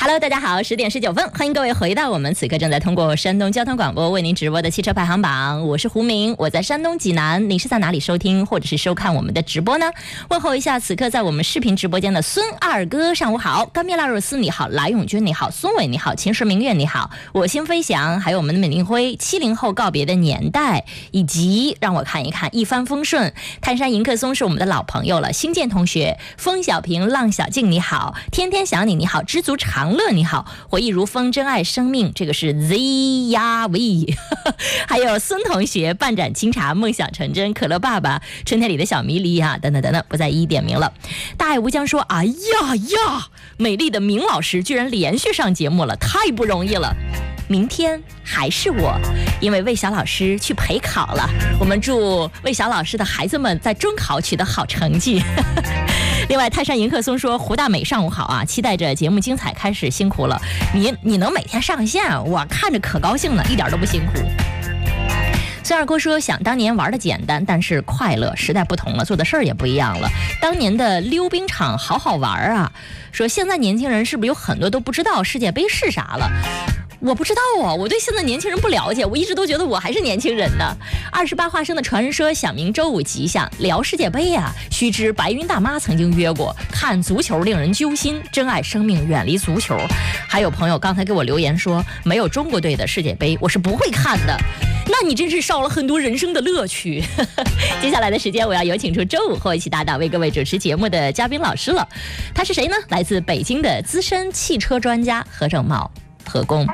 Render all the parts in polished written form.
Hello， 大家好，10点19分，欢迎各位回到我们此刻正在通过山东交通广播为您直播的汽车排行榜。我是胡明，我在山东济南，你是在哪里收听或者是收看我们的直播呢？问候一下此刻在我们视频直播间的孙二哥，上午好；甘蜜腊肉丝你好，来永军你好，孙伟你好，秦时明月你好，我心飞翔，还有我们的美丽辉，70后告别的年代，以及让我看一看一帆风顺，泰山迎客松是我们的老朋友了，新建同学，风小平，浪小静你好，天天想你你好，知足常乐你好，回忆如风，真爱生命，这个是 Z 呀 V， 还有孙同学，半盏清茶，梦想成真，可乐爸爸，春天里的小迷离啊，等等等等，不再一一点名了。大爱无疆说，哎呀呀，美丽的明老师居然连续上节目了，太不容易了。明天还是我，因为魏晓老师去陪考了，我们祝魏晓老师的孩子们在中考取得好成绩。另外泰山迎客松说，胡大美上午好啊，期待着节目精彩开始，辛苦了，你能每天上线，我看着可高兴了，一点都不辛苦。孙二哥说，想当年玩的简单，但是快乐，时代不同了，做的事儿也不一样了。当年的溜冰场好好玩啊，说现在年轻人是不是有很多都不知道世界杯是啥了？我不知道啊，我对现在年轻人不了解，我一直都觉得我还是年轻人呢。28话生的传人说，想明周五吉祥，聊世界杯啊，须知白云大妈曾经约过，看足球令人揪心，珍爱生命，远离足球。还有朋友刚才给我留言说，没有中国队的世界杯我是不会看的，那你真是少了很多人生的乐趣。接下来的时间，我要有请出周五后一起搭档为各位主持节目的嘉宾老师了。他是谁呢？来自北京的资深汽车专家何正茂，何工。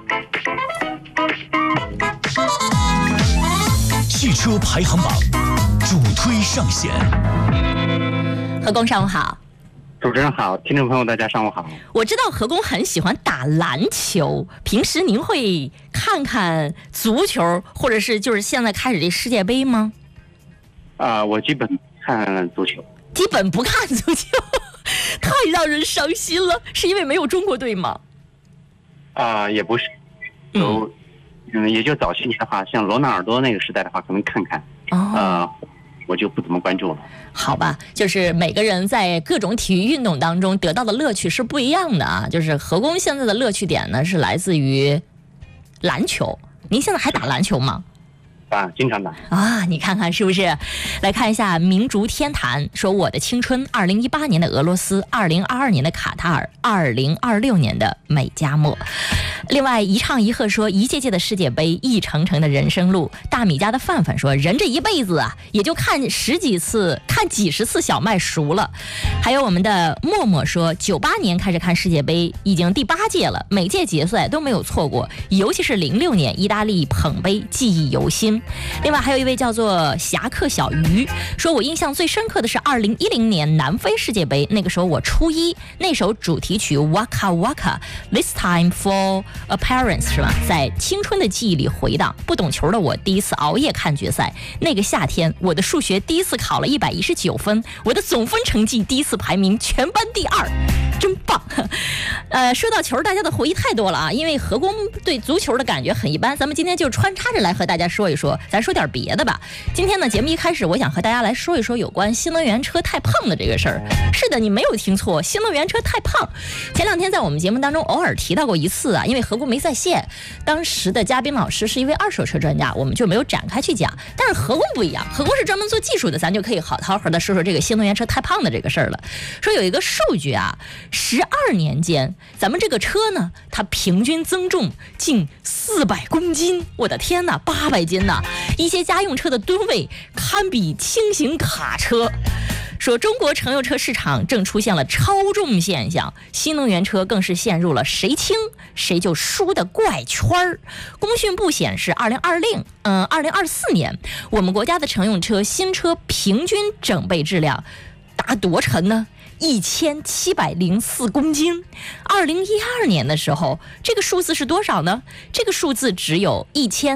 汽车排行榜主推上线。 何工上午好。 主持人好，听众朋友大家上午好。 我知道何工很喜欢打篮球，平时您会看看足球，或者是就是现在开始这世界杯吗？ 我基本看足球。 基本不看足球，太让人伤心了。是因为没有中国队吗？ 也不是，也就早些年的话，像罗纳尔多那个时代的话，可能看看。我就不怎么关注了。 好吧，就是每个人在各种体育运动当中得到的乐趣是不一样的啊。就是何工现在的乐趣点呢，是来自于篮球。您现在还打篮球吗？ 经常打啊，你看看是不是？来看一下明烛天坛说，我的青春2018年的俄罗斯，2022年的卡塔尔，2026年的美加墨。另外一唱一和说，一届届的世界杯，一程程的人生路。大米家的范范说，人这一辈子啊，也就看几十次小麦熟了。还有我们的默默说，98年开始看世界杯，已经第8届了，每届决赛都没有错过，尤其是06年意大利捧杯，记忆犹新。另外还有一位叫做侠客小鱼说，我印象最深刻的是2010年南非世界杯，那个时候我初一，那首主题曲 Waka Waka This Time for Appearance 是吧，在青春的记忆里回荡。不懂球的我第一次熬夜看决赛，那个夏天我的数学第一次考了119分，我的总分成绩第一次排名全班第2，真棒。说到球，大家的回忆太多了啊，因为何工对足球的感觉很一般，咱们今天就穿插着来和大家说一说，咱说点别的吧。今天呢，节目一开始我想和大家来说一说有关新能源车太胖的这个事儿。是的，你没有听错，新能源车太胖。前2天在我们节目当中偶尔提到过一次啊，因为何工没在线，当时的嘉宾老师是一位二手车专家，我们就没有展开去讲。但是何工不一样，何工是专门做技术的，咱就可以好好的说说这个新能源车太胖的这个事儿了。说有一个数据啊，12年间咱们这个车呢，它平均增重近400公斤，我的天哪，800斤呐！一些家用车的吨位堪比轻型卡车。说中国乘用车市场正出现了超重现象，新能源车更是陷入了谁轻谁就输的怪圈儿。工信部显示，2024年我们国家的乘用车新车平均整备质量达多沉呢？1704公斤。2012年的时候，这个数字是多少呢？这个数字只有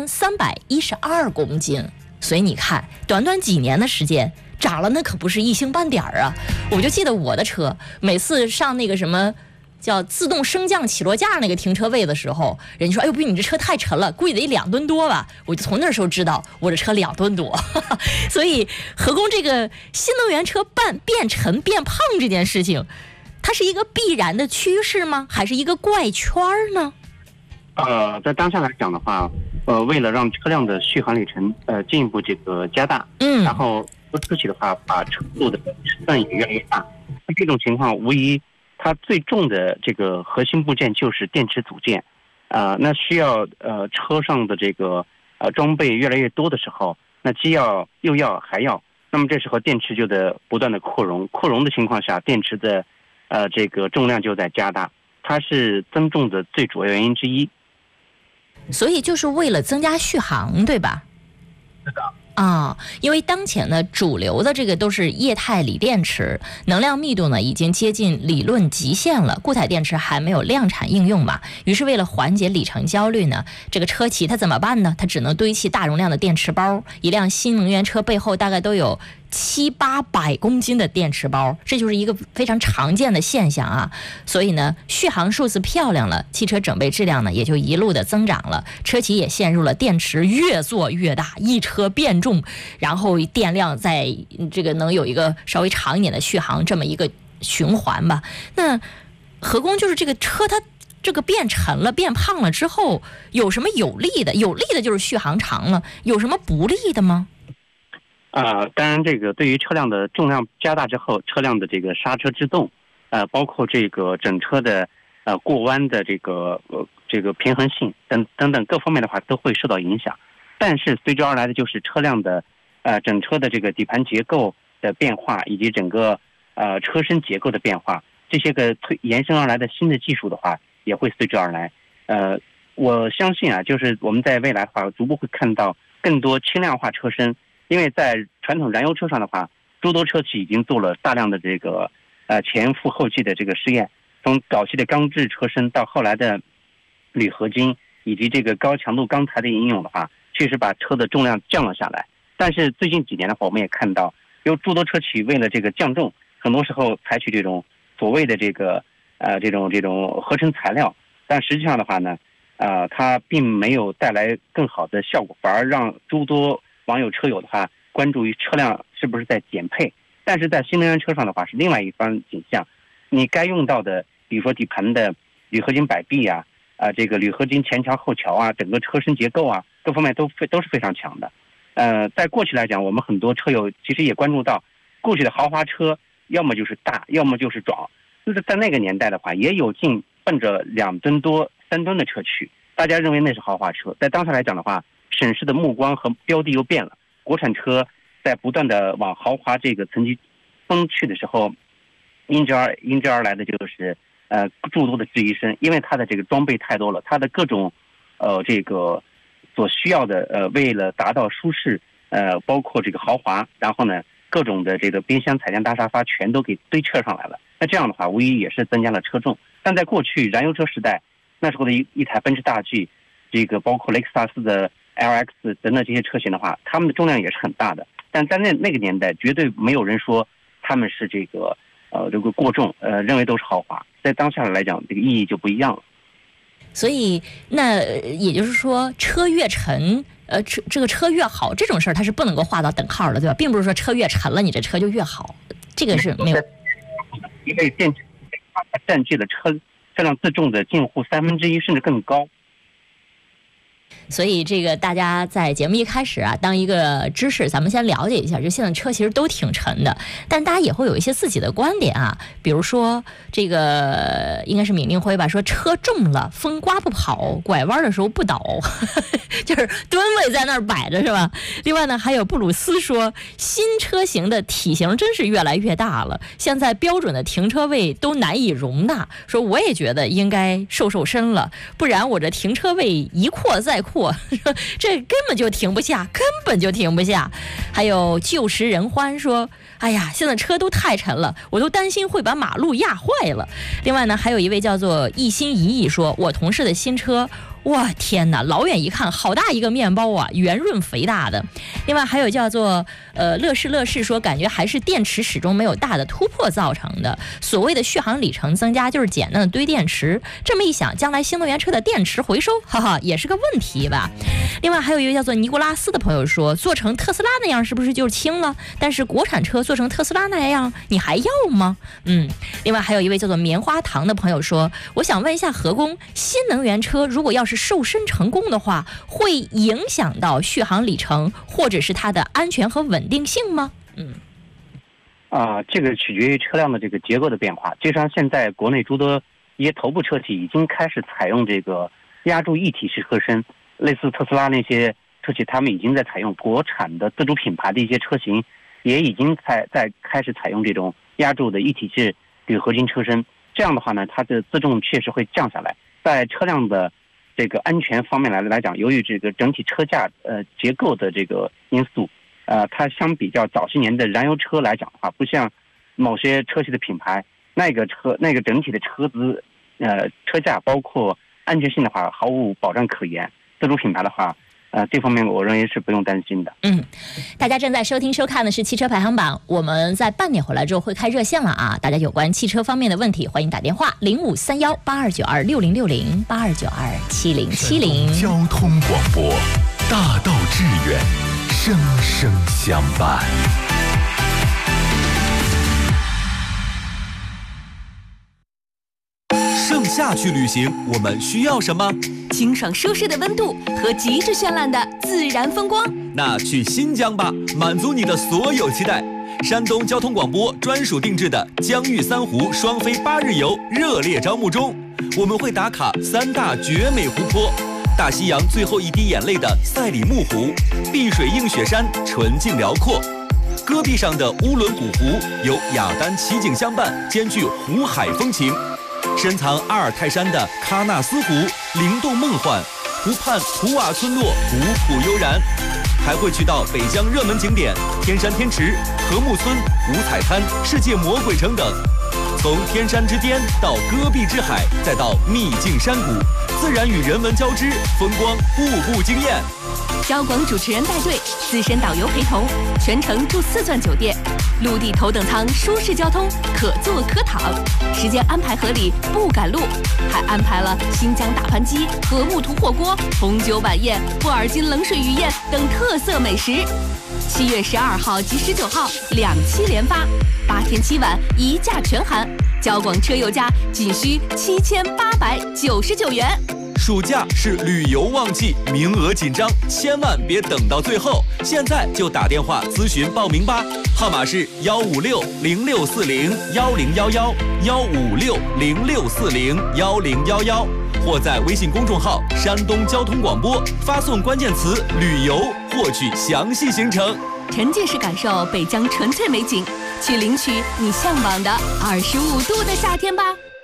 1312公斤。所以你看，短短几年的时间，涨了那可不是一星半点儿啊！我就记得我的车每次上那个什么叫自动升降起落架那个停车位的时候，人家说哎呦不，你这车太沉了，估计得2吨多吧。我就从那时候知道我这车2吨多。所以何工这个新能源车变沉变胖这件事情， 它是一个必然的趋势吗？还是一个怪圈呢？ 在当下来讲的话，为了让车辆的续航里程进一步这个加大，然后车企的话把车路的尺寸也越来越大，这种情况无疑它最重的这个核心部件就是电池组件，那需要车上的这个装备越来越多的时候，那既要又要还要，那么这时候电池就得不断的扩容的情况下，电池的这个重量就在加大，它是增重的最主要原因之一。 所以就是为了增加续航，对吧？ 是的。 因为当前呢，主流的这个都是液态锂电池，能量密度呢已经接近理论极限了，固态电池还没有量产应用嘛。于是为了缓解里程焦虑呢，这个车企它怎么办呢？它只能堆砌大容量的电池包，一辆新能源车背后大概都有700-800公斤的电池包，这就是一个非常常见的现象啊。所以呢，续航数字漂亮了，汽车整备质量呢也就一路的增长了，车企也陷入了电池越做越大，一车变重，然后电量在这个能有一个稍微长一点的续航这么一个循环吧。那何工就是这个车它这个变沉了变胖了之后，有什么有利的？有利的就是续航长了，有什么不利的吗？ 当然，这个对于车辆的重量加大之后，车辆的这个刹车制动，包括这个整车的过弯的这个平衡性等等各方面的话都会受到影响。但是随之而来的就是车辆的整车的这个底盘结构的变化，以及整个车身结构的变化，这些个延伸而来的新的技术的话也会随之而来。我相信就是我们在未来的话逐步会看到更多轻量化车身。因为在传统燃油车上的话，诸多车企已经做了大量的这个前赴后继的这个试验，从早期的钢制车身到后来的铝合金以及这个高强度钢材的应用的话，确实把车的重量降了下来。但是最近几年的话，我们也看到有诸多车企为了这个降重，很多时候采取这种所谓的这个这种合成材料，但实际上的话呢，它并没有带来更好的效果，反而让诸多网友车友的话关注于车辆是不是在减配，但是在新能源车上的话是另外一番景象。你该用到的，比如说底盘的铝合金摆臂这个铝合金前桥后桥整个车身结构各方面都是非常强的。在过去来讲，我们很多车友其实也关注到，过去的豪华车要么就是大，要么就是壮，就是在那个年代的话，也有奔着2吨多3吨的车去，大家认为那是豪华车。在当下来讲的话，审视的目光和标的又变了，国产车在不断的往豪华这个层级风去的时候，因之而来的就是诸多的质疑声，因为它的这个装备太多了，它的各种这个所需要的为了达到舒适包括这个豪华，然后呢各种的这个冰箱、彩电、大沙发全都给堆车上来了。那这样的话无疑也是增加了车重。但在过去燃油车时代，那时候的一台奔驰大 G， 这个包括雷克萨斯的 LX 等等这些车型的话，它们的重量也是很大的，但在那个年代绝对没有人说他们是这个过重，认为都是豪华。在当下来讲，这个意义就不一样了。 所以那也就是说，车越沉，这个车越好，这种事儿它是不能够划到等号的，对吧？并不是说车越沉了，你这车就越好，这个是没有。 因为电池占据了车辆自重的近乎1/3甚至更高。 所以这个大家在节目一开始当一个知识，咱们先了解一下，就现在车其实都挺沉的，但大家也会有一些自己的观点比如说这个应该是闵令辉吧，说车重了风刮不跑，拐弯的时候不倒就是吨位在那儿摆着是吧？另外呢，还有布鲁斯说，新车型的体型真是越来越大了，现在标准的停车位都难以容纳，说我也觉得应该瘦身了，不然我这停车位一扩再扩，这根本就停不下。还有旧时人欢说，哎呀，现在车都太沉了，我都担心会把马路压坏了。另外呢，还有一位叫做一心一意说，我同事的新车哇天哪，老远一看好大一个面包啊，圆润肥大的。另外还有叫做乐视说，感觉还是电池始终没有大的突破造成的，所谓的续航里程增加就是简单的堆电池。这么一想，将来新能源车的电池回收也是个问题吧。另外还有一个叫做尼古拉斯的朋友说，做成特斯拉那样是不是就是轻了？但是国产车做成特斯拉那样你还要吗？另外还有一位叫做棉花糖的朋友说，我想问一下何工，新能源车如果要是瘦身成功的话，会影响到续航里程或者是它的安全和稳定性吗？ 这个取决于车辆的这个结构的变化。就像现在国内诸多一些头部车企已经开始采用这个压铸一体式车身，类似特斯拉那些车企，他们已经在采用，国产的自主品牌的一些车型也已经在开始采用这种压铸的一体式铝合金车身。这样的话呢，它的自重确实会降下来。在车辆的这个安全方面来讲，由于这个整体车架结构的这个因素，它相比较早些年的燃油车来讲的话，不像某些车系的品牌，那个整体的车子车架包括安全性的话毫无保障可言。自主品牌的话，这方面我认为是不用担心的。 大家正在收听收看的是汽车排行榜，我们在半点回来之后会开热线了啊！大家有关汽车方面的问题，欢迎打电话0531826060，82927070。 交通广播，大道致远，生生相伴。 盛夏去旅行，我们需要什么？ 清爽舒适的温度和极致绚烂的自然风光。 那去新疆吧，满足你的所有期待。山东交通广播专属定制的疆域3湖双飞8日游热烈招募中，我们会打卡3大绝美湖泊：大西洋最后一滴眼泪的赛里木湖，碧水映雪山纯净辽阔，戈壁上的乌伦古湖有雅丹奇景相伴，兼具湖海风情。深藏阿尔泰山的喀纳斯湖灵动梦幻，湖畔图瓦村落古朴悠然，还会去到北疆热门景点天山天池、禾木村、五彩滩、世界魔鬼城等。从天山之巅到戈壁之海，再到秘境山谷，自然与人文交织，风光步步惊艳。 交广主持人带队，资深导游陪同，全程住4钻酒店，陆地头等舱舒适交通，可坐可躺，时间安排合理，不赶路，还安排了新疆大盘鸡、禾木土火锅、红酒晚宴、布尔津冷水鱼宴等特色美食。7月12号及19号2期连发，8天7晚1价全含，交广车友价仅需7899元。 暑假是旅游旺季，名额紧张，千万别等到最后，现在就打电话咨询报名吧，号码是156-0640-111，156-0640-1011，或在微信公众号山东交通广播发送关键词旅游，获取详细行程。 沉浸式感受北疆纯粹美景，去领取你向往的25度的夏天吧。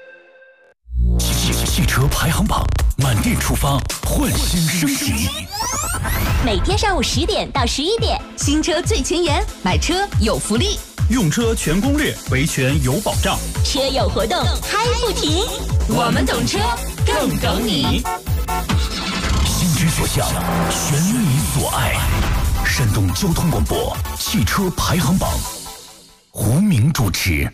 汽车排行榜，满电出发，焕新升级。 每天上午10点到11点，新车最前沿，买车有福利， 用车全攻略，维权有保障， 车友活动嗨不停。我们懂车，更懂你。 心之所向，选你所爱。山东交通广播汽车排行榜，胡明主持。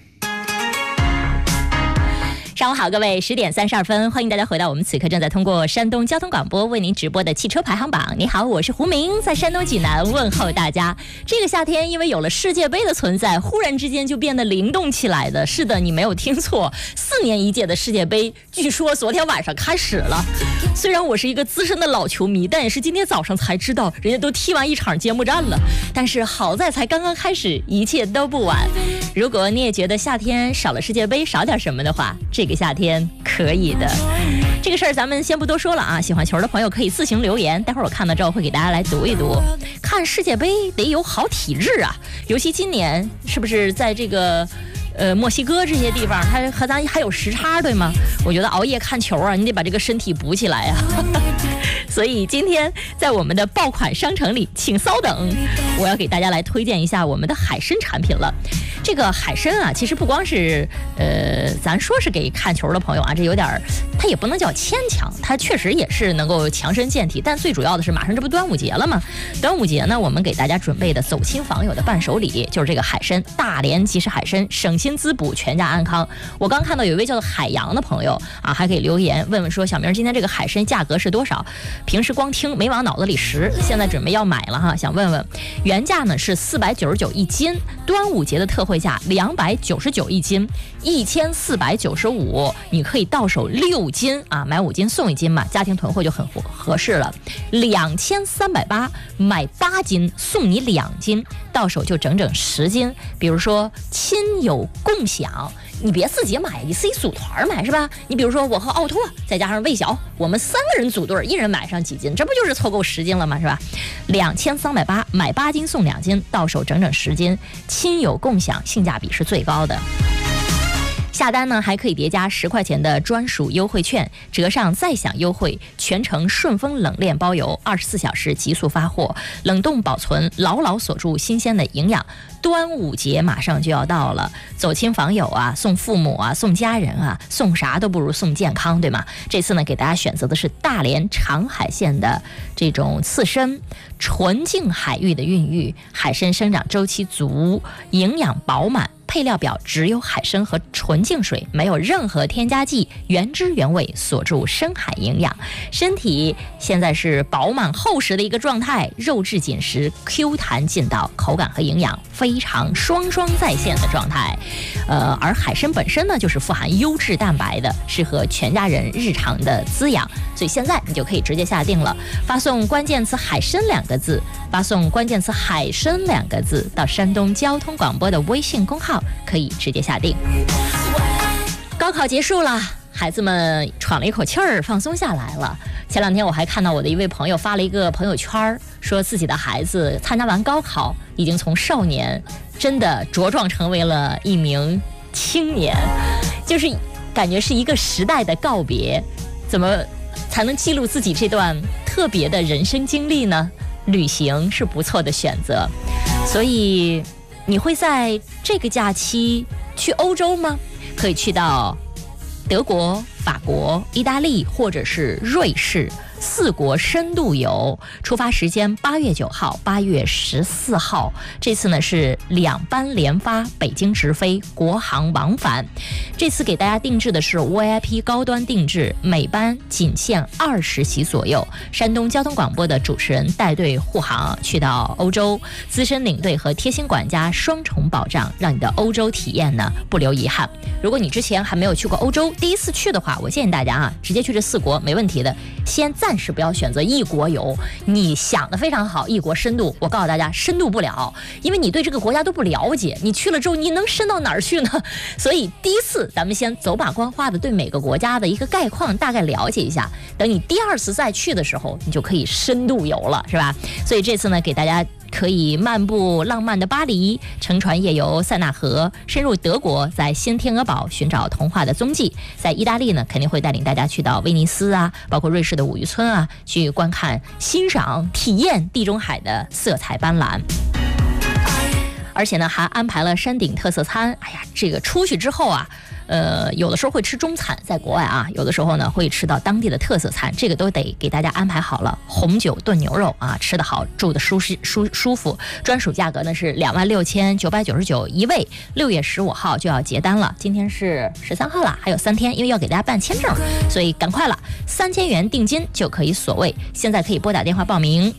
上午好，各位，10点32分，欢迎大家回到我们此刻正在通过山东交通广播为您直播的汽车排行榜。你好，我是胡明，在山东济南问候大家。这个夏天因为有了世界杯的存在，忽然之间就变得灵动起来的。是的，你没有听错，4年一届的世界杯，据说昨天晚上开始了。虽然我是一个资深的老球迷，但也是今天早上才知道人家都踢完一场揭幕战了。但是好在才刚刚开始，一切都不晚。如果你也觉得夏天少了世界杯少点什么的话，这个夏天可以的。这个事儿咱们先不多说了啊，喜欢球的朋友可以自行留言，待会儿我看到之后会给大家来读一读。看世界杯得有好体质啊，尤其今年是不是在这个墨西哥这些地方，它和咱还有时差，对吗？我觉得熬夜看球啊，你得把这个身体补起来啊。所以今天在我们的爆款商城里，请稍等，我要给大家来推荐一下我们的海参产品了。 这个海参啊，其实不光是咱说是给看球的朋友啊，这有点它也不能叫牵强，它确实也是能够强身健体。但最主要的是，马上这不端午节了吗？端午节呢，我们给大家准备的走亲访友的伴手礼就是这个海参，大连即食海参，省心滋补，全家安康。我刚看到有一位叫做海洋的朋友啊，还可以留言问问说，小明今天这个海参价格是多少？平时光听没往脑子里拾，现在准备要买了哈，想问问，原价呢是499一斤，端午节的特惠价299一斤，1495，你可以到手6斤啊，买5斤送1斤嘛，家庭囤货就很合适了。2380，买8斤送你2斤，到手就整整10斤。比如说亲友共享，你别自己买，你自己组团买是吧？你比如说我和奥拓再加上魏晓，我们3个人组队，一人买上几斤，这不就是凑够10斤了吗？是吧？2380，买8斤送2斤，到手整整10斤，亲友共享，性价比是最高的。下单呢还可以叠加10块钱的专属优惠券，折上再享优惠，全程顺丰冷链包邮，24小时急速发货，冷冻保存，牢牢锁住新鲜的营养。端午节马上就要到了，走亲访友啊，送父母啊，送家人啊，送啥都不如送健康，对吗？这次呢给大家选择的是大连长海县的这种刺参，纯净海域的孕育，海参生长周期足，营养饱满，配料表只有海参和纯净水，没有任何添加剂，原汁原味，锁住深海营养。身体现在是饱满厚实的一个状态，肉质紧实 ，Q 弹劲道，口感和营养非常双在线的状态。而海参本身呢，就是富含优质蛋白的，适合全家人日常的滋养。所以现在你就可以直接下定了，发送关键词海参2个字，发送关键词海参2个字到山东交通广播的微信公号，可以直接下定。高考结束了，孩子们喘了一口气儿，放松下来了。前2天我还看到我的一位朋友发了一个朋友圈，说自己的孩子参加完高考，已经从少年真的茁壮成为了一名青年，就是感觉是一个时代的告别。怎么才能记录自己这段特别的人生经历呢？旅行是不错的选择。所以你会在这个假期去欧洲吗？可以去到德国、法国、意大利或者是瑞士4国深度游，出发时间8月9号、8月14号。这次呢是2班连发，北京直飞，国航往返。这次给大家定制的是 VIP 高端定制，每班仅限20席左右。山东交通广播的主持人带队护航去到欧洲，资深领队和贴心管家双重保障，让你的欧洲体验呢不留遗憾。如果你之前还没有去过欧洲，第一次去的话，我建议大家啊，直接去这4国没问题的。先暂时不要选择异国游，你想的非常好，异国深度，我告诉大家深度不了，因为你对这个国家都不了解，你去了之后你能深到哪儿去呢？所以第一次咱们先走马观花的对每个国家的一个概况大概了解一下，等你第2次再去的时候，你就可以深度游了，是吧？所以这次呢给大家可以漫步浪漫的巴黎，乘船夜游塞纳河，深入德国，在新天鹅堡寻找童话的踪迹。在意大利呢，肯定会带领大家去到威尼斯啊，包括瑞士的五渔村啊，去观看、欣赏、体验地中海的色彩斑斓。而且呢，还安排了山顶特色餐。哎呀，这个出去之后啊，有的时候会吃中餐，在国外啊，有的时候呢会吃到当地的特色餐，这个都得给大家安排好了。红酒炖牛肉啊，吃得好，住得舒服。专属价格呢是26,999一位，6月15号就要结单了。今天是13号了，还有3天，因为要给大家办签证，所以赶快了，3000元定金就可以锁位。现在可以拨打电话报名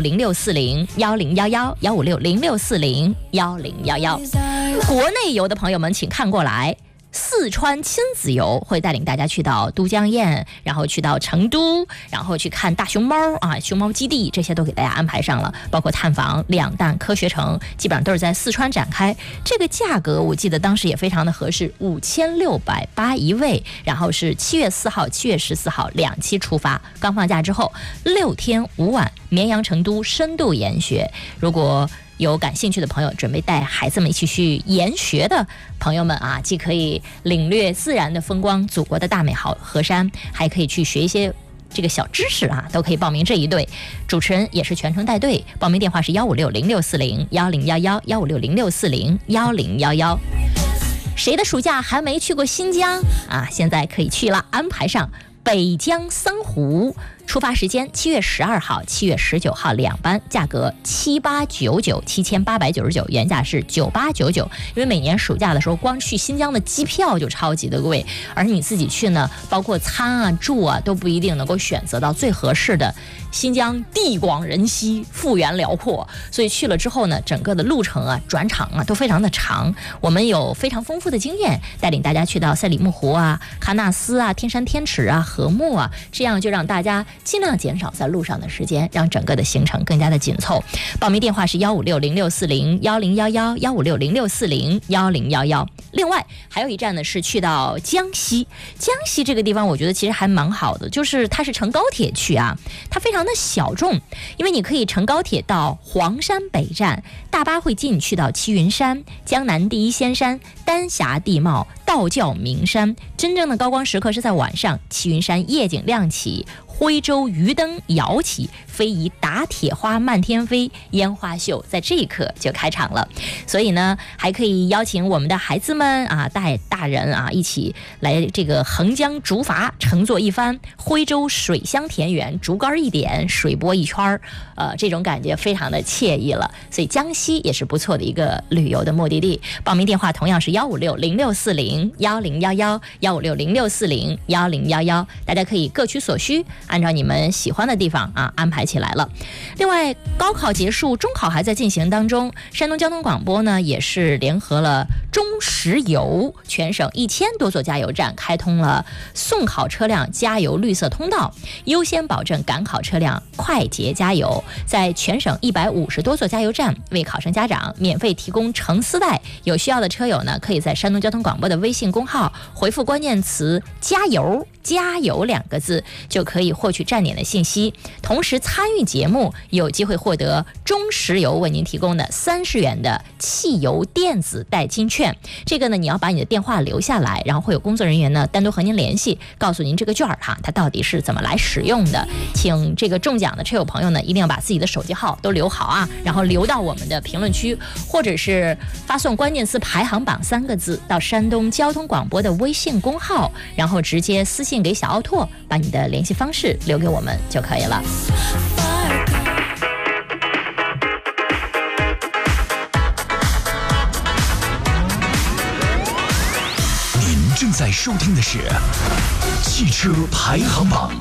1560640101111，15606401011。国内游的朋友们请看过来，四川亲子游会带领大家去到都江堰，然后去到成都，然后去看大熊猫啊，熊猫基地，这些都给大家安排上了，包括探访2弹科学城，基本上都是在四川展开。这个价格我记得当时也非常的合适，5680一位，然后是7月4号、7月14号2期出发，刚放假之后6天5晚，绵阳成都深度研学。如果有感兴趣的朋友，准备带孩子们一起去研学的朋友们啊，既可以领略自然的风光，祖国的大美河山，还可以去学一些这个小知识啊，都可以报名这一队。主持人也是全程带队，报名电话是1560640101111，15606401011。谁的暑假还没去过新疆啊？现在可以去了，安排上北疆桑湖。出发时间7月12号、7月19号2班，价格7899，7899，原价是9899。因为每年暑假的时候，光去新疆的机票就超级的贵，而你自己去呢，包括餐啊、住啊，都不一定能够选择到最合适的。新疆地广人稀，幅员辽阔，所以去了之后呢，整个的路程啊、转场啊都非常的长。我们有非常丰富的经验，带领大家去到赛里木湖啊、喀纳斯啊、天山天池啊、禾木啊，这样就让大家尽量减少在路上的时间，让整个的行程更加的紧凑。报名电话是15606401011，15606401011。另外还有一站呢是去到江西，江西这个地方我觉得其实还蛮好的，就是它是乘高铁去啊，它非常的小众，因为你可以乘高铁到黄山北站，大巴会接你去到七云山、江南第一仙山、丹霞地貌、道教名山。真正的高光时刻是在晚上，七云山夜景亮起，徽州鱼灯摇起，非遗打铁花漫天飞，烟花秀在这一刻就开场了。所以呢，还可以邀请我们的孩子们啊，带大人啊一起来这个横江竹筏乘坐一番，徽州水乡田园，竹竿一点，水波一圈，这种感觉非常的惬意了。所以江西也是不错的一个旅游的目的地。报名电话同样是15606401011，15606401011，大家可以各取所需，按照你们喜欢的地方啊安排起来了。另外，高考结束，中考还在进行当中。山东交通广播呢也是联合了中石油，全省1000多座加油站开通了送考车辆加油绿色通道，优先保证赶考车辆快捷加油。在全省150多座加油站为考生家长免费提供乘丝带，有需要的车友呢可以在山东交通广播的微信公号回复关键词加油加油2个字，就可以获取站点的信息。同时参与节目有机会获得中石油为您提供的30元的汽油电子代金券。这个呢，你要把你的电话留下来，然后会有工作人员呢单独和您联系，告诉您这个券哈它到底是怎么来使用的。请这个中奖的车友朋友呢一定要把自己的手机号都留好啊，然后留到我们的评论区，或者是发送关键词排行榜3个字到山东交通广播的微信公号，然后直接私信给小奥拓，把你的联系方式留给我们就可以了。 您正在收听的是汽车排行榜。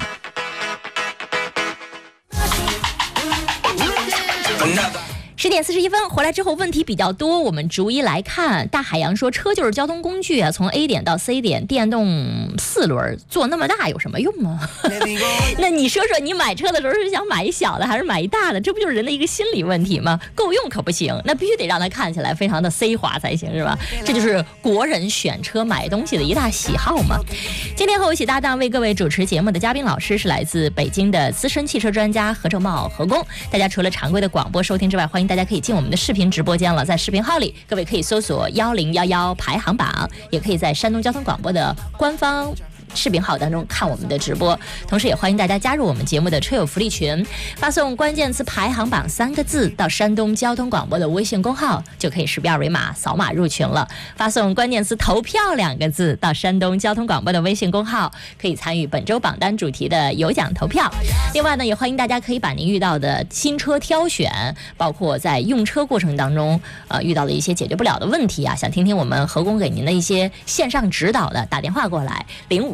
10点41分，回来之后问题比较多，我们逐一来看。大海洋说，车就是交通工具啊，从 A 点到 C 点，电动4轮做那么大有什么用吗？那你说说，你买车的时候是想买一小的还是买一大的？这不就是人的一个心理问题吗？够用可不行，那必须得让它看起来非常的 C 滑才行，是吧？这就是国人选车买东西的一大喜好嘛。今天和我一起搭档为各位主持节目的嘉宾老师是来自北京的资深汽车专家何正茂何工。大家除了常规的广播收听之外，欢迎大家可以进我们的视频直播间了，在视频号里，各位可以搜索1011排行榜，也可以在山东交通广播的官方视频号当中看我们的直播。同时也欢迎大家加入我们节目的车友福利群，发送关键词排行榜3个字到山东交通广播的微信公号，就可以识别二维码扫码入群了。发送关键词投票2个字到山东交通广播的微信公号，可以参与本周榜单主题的有奖投票。另外呢，也欢迎大家可以把您遇到的新车挑选，包括在用车过程当中遇到的一些解决不了的问题啊，想听听我们何工给您的一些线上指导的，打电话过来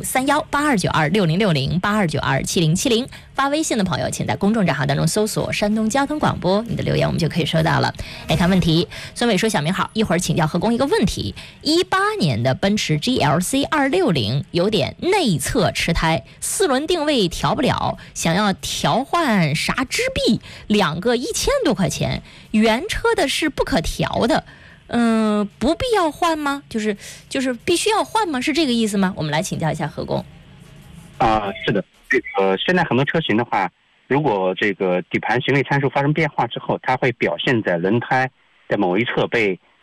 053182926060，82927070。发微信的朋友请在公众账号当中搜索山东交通广播，你的留言我们就可以收到了。来看问题，孙伟说，小明好，一会儿请教何工一个问题。18年的奔驰 GLC 260有点内侧吃胎，4轮定位调不了，想要调换啥支臂，2个1000多块钱，原车的是不可调的，不必要换吗？就是必须要换吗？是这个意思吗？我们来请教一下何工。 是的，这个现在很多车型的话，如果这个底盘行为参数发生变化之后，它会表现在轮胎的某一侧被